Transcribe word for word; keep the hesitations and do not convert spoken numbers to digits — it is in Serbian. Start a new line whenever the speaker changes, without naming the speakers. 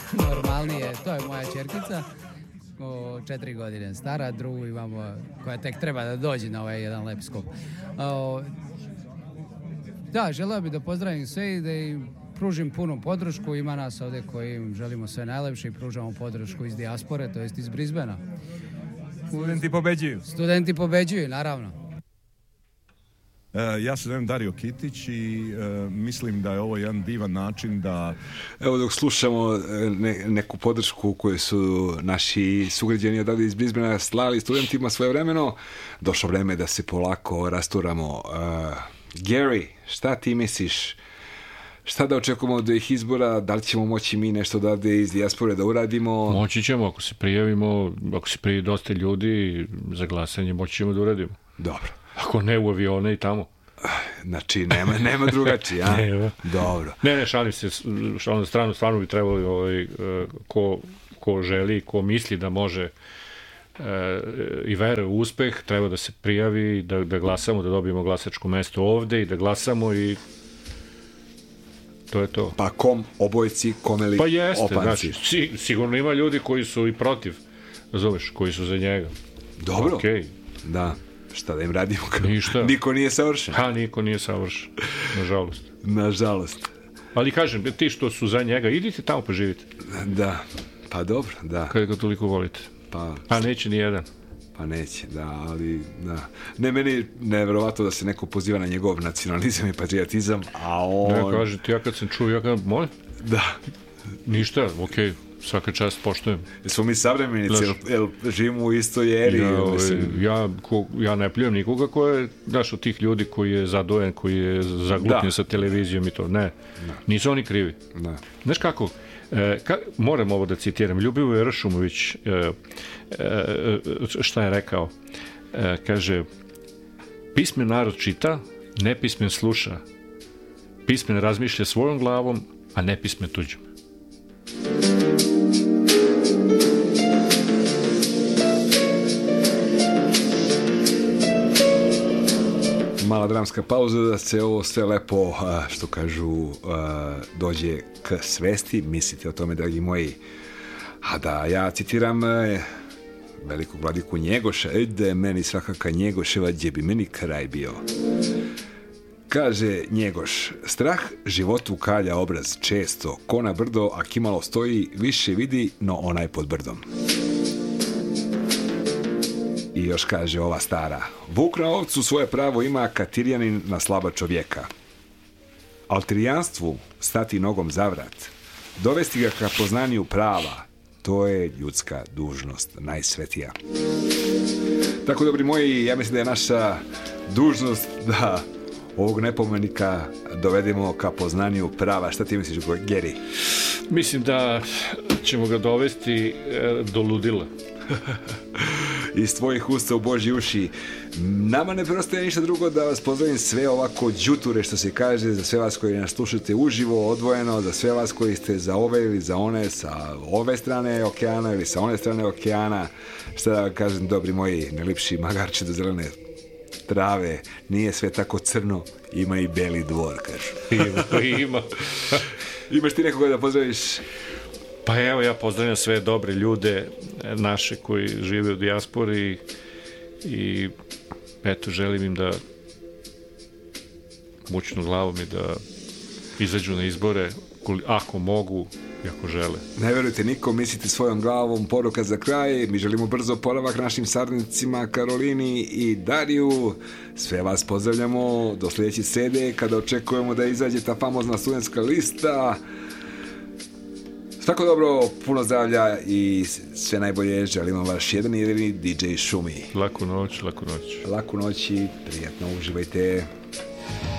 normalnije. To je moja ćerkica, o, četiri godine stara, drugu imamo koja tek treba da dođe na ovaj jedan lep skup. O, da, želeo bih da pozdravim sve i da im pružim punu podršku. Ima nas ovdje koji im želimo sve najlepše i pružamo podršku iz dijaspore, to jest iz Brisbanea.
Studenti pobeđuju.
Studenti pobeđuju, naravno.
Uh, ja se zovem Dario Kitić i uh, mislim da je ovo jedan divan način da...
Evo dok slušamo ne, neku podršku koju su naši sugrađani odavde iz Brisbanea slali studentima svojevremeno, došlo vreme da se polako rasturamo. Uh, Gary, šta ti misliš? Šta da očekujemo od ovih izbora? Da li ćemo moći mi nešto odavde iz dijaspore da uradimo?
Moći ćemo, ako se prijavimo, ako se prijavi dosta ljudi za glasanje, moći ćemo da uradimo.
Dobro.
Ako ne u avione i tamo.
Znači, nema, nema drugačije, a?
Nema.
Dobro.
Ne, ne, šalim se, šalim na stranu, stvarno bi trebali ovaj, ko, ko želi, ko misli da može i veruje u uspeh, treba da se prijavi, da, da glasamo, da dobijemo glasačko mesto ovde i da glasamo i to je to.
Pa kom obojci, kome li
pa jeste,
opanci?
Znači, si, sigurno ima ljudi koji su i protiv, razumeš, koji su za njega.
Dobro.
Okay.
Da. Šta da im radimo?
Ništa.
Niko nije savršen.
Ha, niko nije savršen. Nažalost.
Nažalost.
Ali kažem, ti što su za njega, idite tamo pa živite.
Da. Pa dobro, da.
Kada ga toliko volite.
Pa,
a neće ni jedan.
Pa neće, da, ali da. Ne, meni nevjerovatno da se neko poziva na njegov nacionalizam i patriotizam, a on...
Ne, kažem ti, ja kad sam čuo, ja kad molim?
Da.
Ništa, okej. Okay. Svaka čast poštujem.
Smo mi savremenici, jel, jel živimo u istoj eri?
Ja,
mislim...
ja, ko, ja ne pljujem nikoga ko je, daš, od tih ljudi koji je zadojen, koji je zaglupljen sa televizijom i to. Ne, da. Nisu oni krivi.
Da.
Znaš kako, e, ka, moram ovo da citiram, Ljubivoje Ršumović e, e, šta je rekao? E, kaže, pismen narod čita, nepismen sluša. Pismen razmišlja svojom glavom, a nepismen tuđom.
Mala dramska pauza da se ovo sve lepo, što kažu, dođe k svesti. Mislite o tome, dragi moji. A da ja citiram velikog vladiku Njegoša, da je meni svakaka Njegoševa, gdje bi meni kraj bio. Kaže Njegoš, strah životu kalja obraz često, ko na brdo, a kimalo stoji, više vidi, no onaj pod brdom. I još kaže ova stara, vuk na ovcu svoje pravo ima, Katirjanin na slaba čovjeka. Altrijanstvu stati nogom za vrat, dovesti ga ka poznanju prava, to je ljudska dužnost, najsvetija. Tako, dobri moji, ja mislim da je naša dužnost da ovog nepomenika dovedemo ka poznanju prava. Šta ti misliš, Geri?
Mislim da ćemo ga dovesti do ludila.
Iz tvojih usta u Božji uši. Nama ne preostaje ništa drugo da vas pozdravim sve ovako đuture, što se kaže, za sve vas koji nas slušate uživo, odvojeno, za sve vas koji ste za ove ili za one, sa ove strane okeana ili sa one strane okeana. Šta da kažem, dobri moji, nelipši magarče do zelene trave, nije sve tako crno, ima i beli dvor, kažu.
Ima, ima.
Imaš ti nekoga da pozdraviš?
Pa evo, ja pozdravljam sve dobre ljude naše koji žive u dijaspori i eto, želim im da mučnu glavom i da izađu na izbore ako mogu i ako žele.
Ne verujte nikom, mislite svojom glavom. Poruka za kraj, mi želimo brzo oporavak našim saradnicima Karolini i Dariju. Sve vas pozdravljamo do sljedeće srede kada očekujemo da izađe ta famozna studentska lista. Tako dobro, puno zdravlja i sve najbolje. Želimo vaš jedan jedini D J Šumi.
Laku noć, laku noć.
Laku noć i prijatno uživajte.